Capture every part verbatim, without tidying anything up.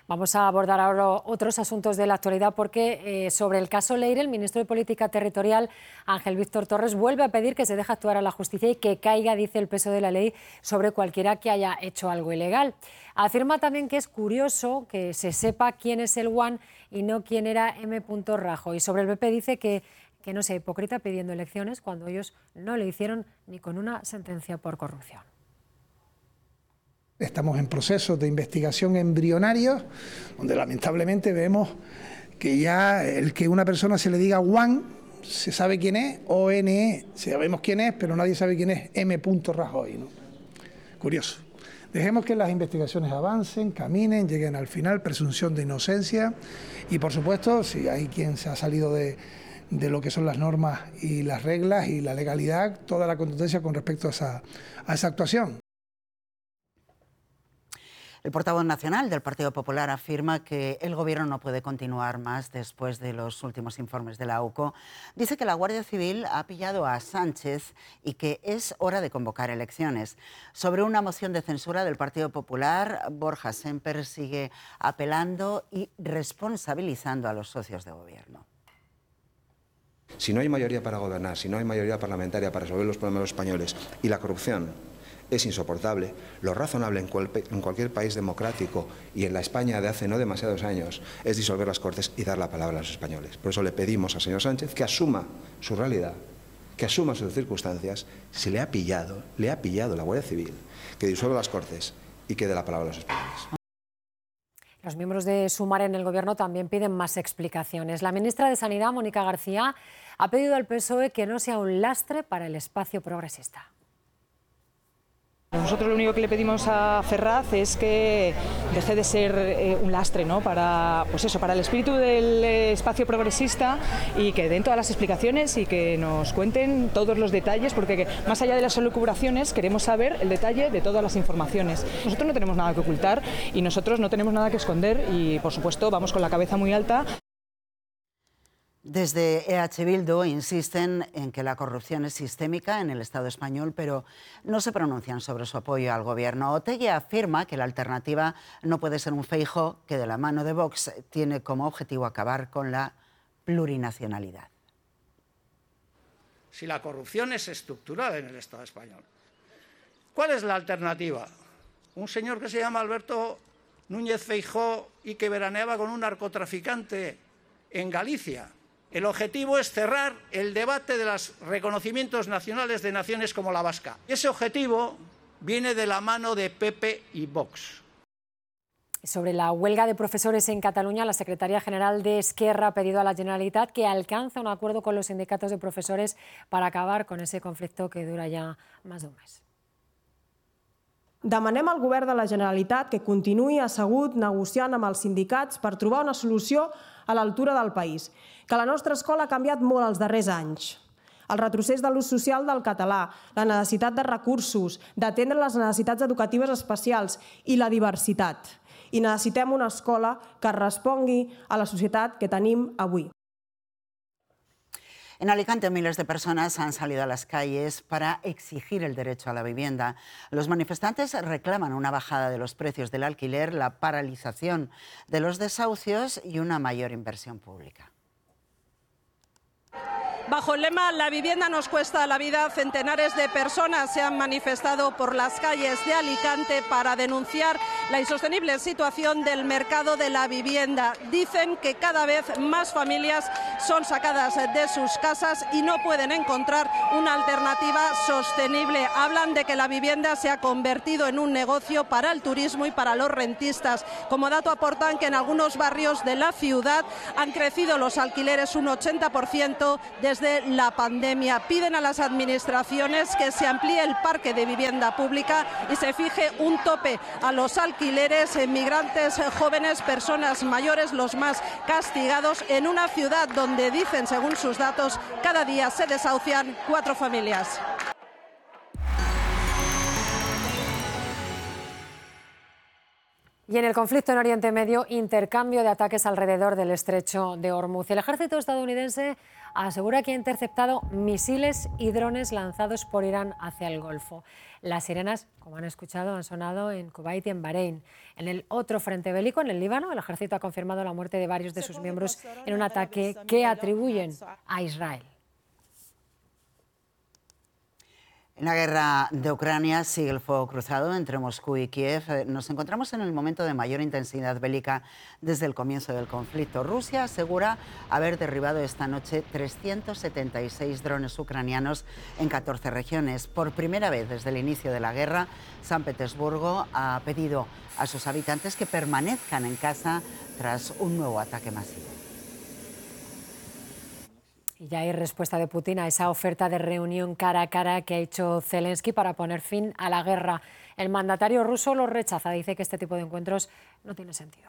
Vamos a abordar ahora otros asuntos de la actualidad porque eh, sobre el caso Leire, el ministro de Política Territorial, Ángel Víctor Torres, vuelve a pedir que se deje actuar a la justicia y que caiga, dice, el peso de la ley sobre cualquiera que haya hecho algo ilegal. Afirma también que es curioso que se sepa quién es el One y no quién era M. Rajoy. Y sobre el P P dice que, que no sea hipócrita pidiendo elecciones cuando ellos no le hicieron ni con una sentencia por corrupción. Estamos en procesos de investigación embrionarios, donde lamentablemente vemos que ya el que una persona se le diga One, se sabe quién es, O N E, sabemos quién es, pero nadie sabe quién es M. Rajoy, ¿no? Curioso. Dejemos que las investigaciones avancen, caminen, lleguen al final, presunción de inocencia y, por supuesto, si hay quien se ha salido de, de lo que son las normas y las reglas y la legalidad, toda la contundencia con respecto a esa, a esa actuación. El portavoz nacional del Partido Popular afirma que el Gobierno no puede continuar más después de los últimos informes de la U C O. Dice que la Guardia Civil ha pillado a Sánchez y que es hora de convocar elecciones. Sobre una moción de censura del Partido Popular, Borja Semper sigue apelando y responsabilizando a los socios de Gobierno. Si no hay mayoría para gobernar, si no hay mayoría parlamentaria para resolver los problemas de los españoles y la corrupción es insoportable, lo razonable en, cual, en cualquier país democrático y en la España de hace no demasiados años es disolver las Cortes y dar la palabra a los españoles. Por eso le pedimos al señor Sánchez que asuma su realidad, que asuma sus circunstancias. Se le ha pillado, le ha pillado la Guardia Civil, que disuelva las Cortes y que dé la palabra a los españoles. Los miembros de Sumar en el Gobierno también piden más explicaciones. La ministra de Sanidad, Mónica García, ha pedido al P S O E que no sea un lastre para el espacio progresista. Nosotros lo único que le pedimos a Ferraz es que deje de ser eh, un lastre, ¿no? para, pues eso, para el espíritu del eh, espacio progresista y que den todas las explicaciones y que nos cuenten todos los detalles, porque más allá de las elucubraciones queremos saber el detalle de todas las informaciones. Nosotros no tenemos nada que ocultar y nosotros no tenemos nada que esconder y, por supuesto, vamos con la cabeza muy alta. Desde E H Bildu insisten en que la corrupción es sistémica en el Estado español, pero no se pronuncian sobre su apoyo al Gobierno. Otegi afirma que la alternativa no puede ser un Feijóo que de la mano de Vox tiene como objetivo acabar con la plurinacionalidad. Si la corrupción es estructural en el Estado español, ¿cuál es la alternativa? Un señor que se llama Alberto Núñez Feijóo y que veraneaba con un narcotraficante en Galicia. El objetivo es cerrar el debate de los reconocimientos nacionales de naciones como la vasca. Ese objetivo viene de la mano de P P y Vox. Sobre la huelga de profesores en Cataluña, la secretaria general de Esquerra ha pedido a la Generalitat que alcance un acuerdo con los sindicatos de profesores para acabar con ese conflicto que dura ya más de un mes. Demanem al govern de la Generalitat que continuï assegut negociant amb els sindicats per trobar una solució a l'altura del país, que la nostra escola ha canviat molt els darrers anys. El retrocés de l'ús social del català, la necessitat de recursos, d'atendre les necessitats educatives especials i la diversitat. I necessitem una escola que respongui a la societat que tenim avui. En Alicante, miles de personas han salido a las calles para exigir el derecho a la vivienda. Los manifestantes reclaman una bajada de los precios del alquiler, la paralización de los desahucios y una mayor inversión pública. Bajo el lema "La vivienda nos cuesta la vida", centenares de personas se han manifestado por las calles de Alicante para denunciar la insostenible situación del mercado de la vivienda. Dicen que cada vez más familias son sacadas de sus casas y no pueden encontrar una alternativa sostenible. Hablan de que la vivienda se ha convertido en un negocio para el turismo y para los rentistas. Como dato aportan que en algunos barrios de la ciudad han crecido los alquileres un ochenta por ciento desde la pandemia. Piden a las administraciones que se amplíe el parque de vivienda pública y se fije un tope a los alquileres en migrantes, jóvenes, personas mayores, los más castigados, en una ciudad donde, dicen según sus datos, cada día se desahucian cuatro familias. Y en el conflicto en Oriente Medio, intercambio de ataques alrededor del estrecho de Hormuz. El ejército estadounidense asegura que ha interceptado misiles y drones lanzados por Irán hacia el Golfo. Las sirenas, como han escuchado, han sonado en Kuwait y en Bahrein. En el otro frente bélico, en el Líbano, el ejército ha confirmado la muerte de varios de sus miembros en un ataque que atribuyen a Israel. En la guerra de Ucrania sigue el fuego cruzado entre Moscú y Kiev. Nos encontramos en el momento de mayor intensidad bélica desde el comienzo del conflicto. Rusia asegura haber derribado esta noche trescientos setenta y seis drones ucranianos en catorce regiones. Por primera vez desde el inicio de la guerra, San Petersburgo ha pedido a sus habitantes que permanezcan en casa tras un nuevo ataque masivo. Y ya hay respuesta de Putin a esa oferta de reunión cara a cara que ha hecho Zelensky para poner fin a la guerra. El mandatario ruso lo rechaza, dice que este tipo de encuentros no tiene sentido.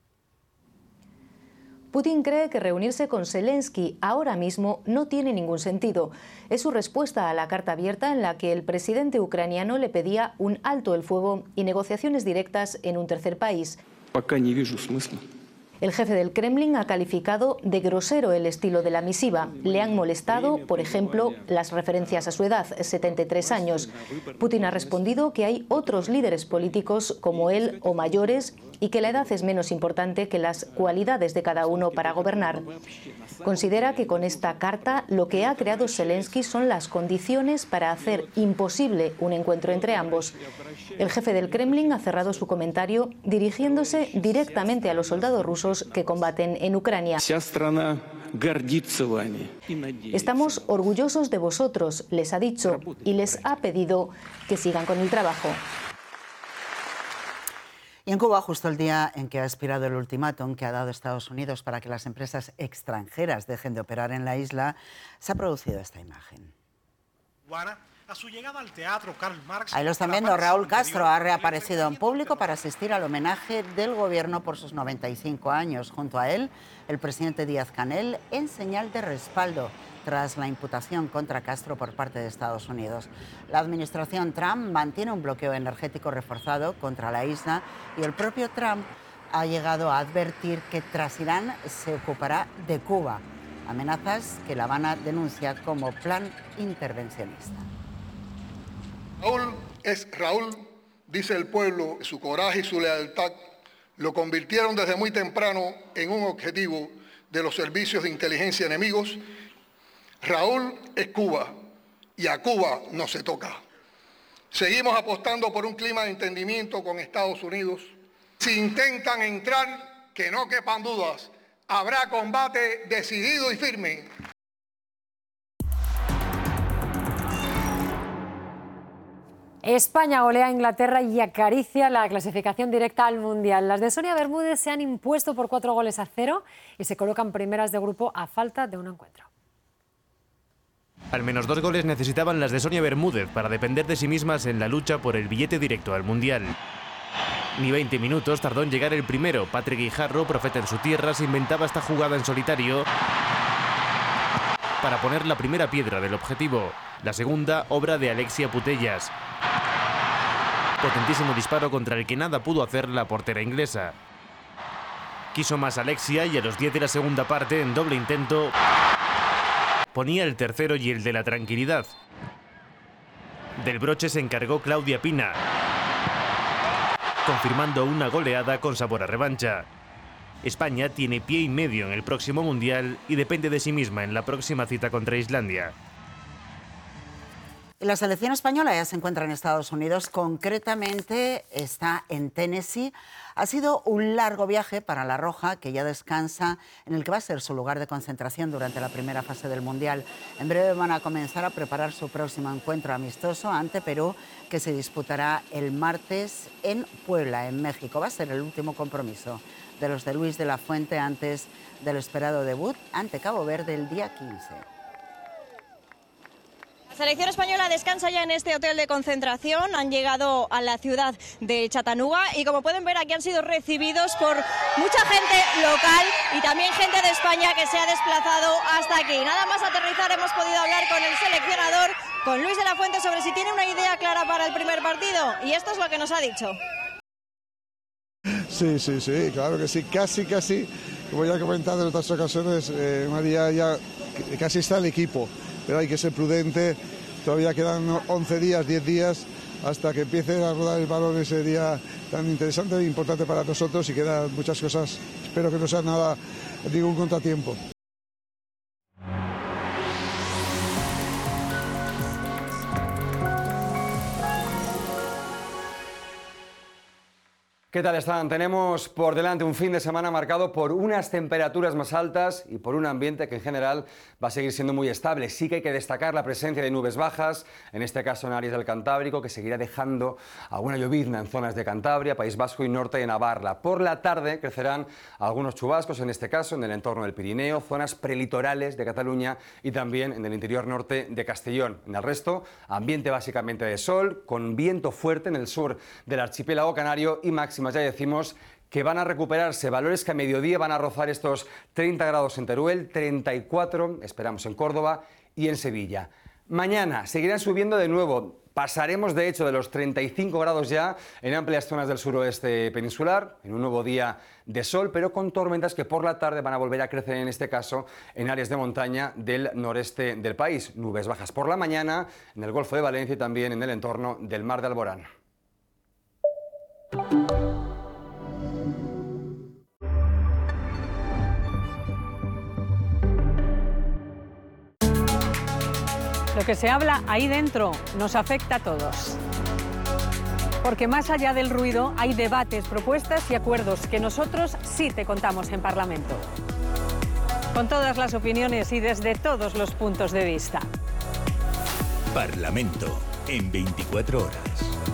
Putin cree que reunirse con Zelensky ahora mismo no tiene ningún sentido. Es su respuesta a la carta abierta en la que el presidente ucraniano le pedía un alto el fuego y negociaciones directas en un tercer país. El jefe del Kremlin ha calificado de grosero el estilo de la misiva. Le han molestado, por ejemplo, las referencias a su edad, setenta y tres años. Putin ha respondido que hay otros líderes políticos como él o mayores y que la edad es menos importante que las cualidades de cada uno para gobernar. Considera que con esta carta lo que ha creado Zelensky son las condiciones para hacer imposible un encuentro entre ambos. El jefe del Kremlin ha cerrado su comentario dirigiéndose directamente a los soldados rusos que combaten en Ucrania. Estamos orgullosos de vosotros, les ha dicho, y les ha pedido que sigan con el trabajo. Y en Cuba, justo el día en que ha expirado el ultimátum que ha dado Estados Unidos para que las empresas extranjeras dejen de operar en la isla, se ha producido esta imagen. A su llegada al teatro Karl Marx, ahí lo están viendo. Raúl Castro ha reaparecido en público para asistir al homenaje del gobierno por sus noventa y cinco años. Junto a él, el presidente Díaz-Canel, en señal de respaldo tras la imputación contra Castro por parte de Estados Unidos. La administración Trump mantiene un bloqueo energético reforzado contra la isla y el propio Trump ha llegado a advertir que tras Irán se ocupará de Cuba. Amenazas que La Habana denuncia como plan intervencionista. Raúl es Raúl, dice el pueblo, su coraje y su lealtad lo convirtieron desde muy temprano en un objetivo de los servicios de inteligencia enemigos. Raúl es Cuba y a Cuba no se toca. Seguimos apostando por un clima de entendimiento con Estados Unidos. Si intentan entrar, que no quepan dudas, habrá combate decidido y firme. España golea a Inglaterra y acaricia la clasificación directa al Mundial. Las de Sonia Bermúdez se han impuesto por cuatro goles a cero y se colocan primeras de grupo a falta de un encuentro. Al menos dos goles necesitaban las de Sonia Bermúdez para depender de sí mismas en la lucha por el billete directo al Mundial. Ni veinte minutos tardó en llegar el primero. Patrick Guijarro, profeta en su tierra, se inventaba esta jugada en solitario para poner la primera piedra del objetivo. La segunda, obra de Alexia Putellas. Potentísimo disparo contra el que nada pudo hacer la portera inglesa. Quiso más Alexia y a los diez de la segunda parte, en doble intento, ponía el tercero y el de la tranquilidad. Del broche se encargó Claudia Pina, confirmando una goleada con sabor a revancha. España tiene pie y medio en el próximo Mundial y depende de sí misma en la próxima cita contra Islandia. La selección española ya se encuentra en Estados Unidos, concretamente está en Tennessee. Ha sido un largo viaje para la Roja, que ya descansa en el que va a ser su lugar de concentración durante la primera fase del Mundial. En breve van a comenzar a preparar su próximo encuentro amistoso ante Perú, que se disputará el martes en Puebla, en México. Va a ser el último compromiso de los de Luis de la Fuente antes del esperado debut ante Cabo Verde el día quince. La selección española descansa ya en este hotel de concentración. Han llegado a la ciudad de Chattanooga y, como pueden ver, aquí han sido recibidos por mucha gente local y también gente de España que se ha desplazado hasta aquí. Nada más aterrizar hemos podido hablar con el seleccionador, con Luis de la Fuente, sobre si tiene una idea clara para el primer partido, y esto es lo que nos ha dicho. Sí, sí, sí, claro que sí, casi, casi, como ya he comentado en otras ocasiones, eh, María ya casi está el equipo, pero hay que ser prudente, todavía quedan once días, diez días, hasta que empiece a rodar el balón ese día tan interesante e importante para nosotros y quedan muchas cosas, espero que no sea nada, ningún contratiempo. ¿Qué tal están? Tenemos por delante un fin de semana marcado por unas temperaturas más altas y por un ambiente que en general va a seguir siendo muy estable. Sí que hay que destacar la presencia de nubes bajas, en este caso en áreas del Cantábrico, que seguirá dejando alguna llovizna en zonas de Cantabria, País Vasco y norte de Navarra. Por la tarde crecerán algunos chubascos, en este caso en el entorno del Pirineo, zonas prelitorales de Cataluña y también en el interior norte de Castellón. En el resto, ambiente básicamente de sol, con viento fuerte en el sur del archipiélago canario y máximo ya decimos que van a recuperarse valores que a mediodía van a rozar estos treinta grados en Teruel, treinta y cuatro esperamos en Córdoba y en Sevilla. Mañana seguirán subiendo de nuevo, pasaremos de hecho de los treinta y cinco grados ya en amplias zonas del suroeste peninsular, en un nuevo día de sol, pero con tormentas que por la tarde van a volver a crecer, en este caso en áreas de montaña del noreste del país. Nubes bajas por la mañana en el Golfo de Valencia y también en el entorno del Mar de Alborán. Lo que se habla ahí dentro nos afecta a todos. Porque más allá del ruido hay debates, propuestas y acuerdos que nosotros sí te contamos en Parlamento. Con todas las opiniones y desde todos los puntos de vista. Parlamento en veinticuatro horas.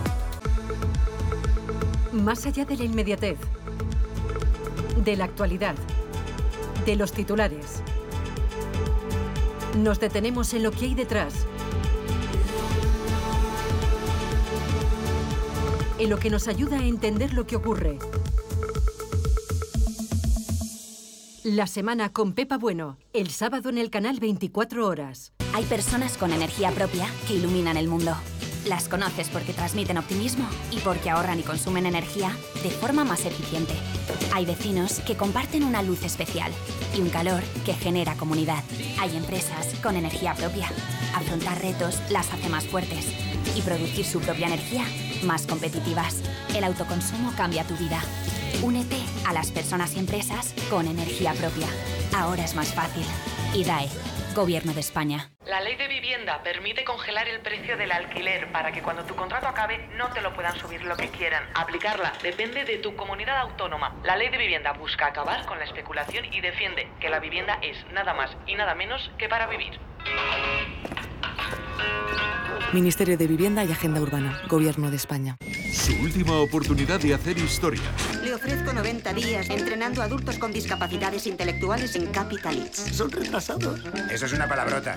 Más allá de la inmediatez, de la actualidad, de los titulares, nos detenemos en lo que hay detrás, en lo que nos ayuda a entender lo que ocurre. La semana con Pepa Bueno, el sábado en el canal veinticuatro horas. Hay personas con energía propia que iluminan el mundo. Las conoces porque transmiten optimismo y porque ahorran y consumen energía de forma más eficiente. Hay vecinos que comparten una luz especial y un calor que genera comunidad. Hay empresas con energía propia. Afrontar retos las hace más fuertes y producir su propia energía más competitivas. El autoconsumo cambia tu vida. Únete a las personas y empresas con energía propia. Ahora es más fácil. I D A E, Gobierno de España. La ley de vivienda permite congelar el precio del alquiler para que cuando tu contrato acabe no te lo puedan subir lo que quieran. Aplicarla depende de tu comunidad autónoma. La ley de vivienda busca acabar con la especulación y defiende que la vivienda es nada más y nada menos que para vivir. Ministerio de Vivienda y Agenda Urbana, Gobierno de España. Su última oportunidad de hacer historia. Le ofrezco noventa días entrenando a adultos con discapacidades intelectuales en Capital. Son retrasados. Eso es una palabrota.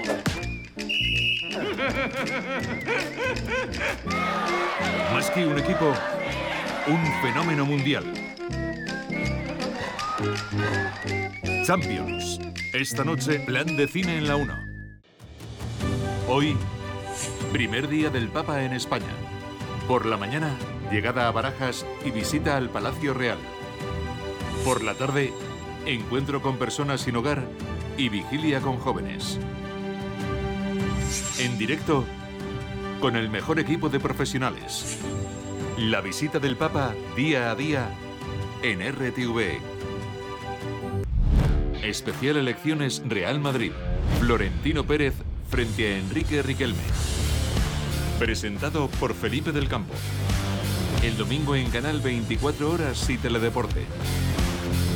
Más que un equipo, un fenómeno mundial. Champions. Esta noche, plan de cine en la uno. Hoy, primer día del Papa en España. Por la mañana, llegada a Barajas y visita al Palacio Real. Por la tarde, encuentro con personas sin hogar y vigilia con jóvenes. En directo, con el mejor equipo de profesionales. La visita del Papa día a día en R T V E. Especial Elecciones Real Madrid. Florentino Pérez frente a Enrique Riquelme. Presentado por Felipe del Campo. El domingo en Canal veinticuatro horas y Teledeporte.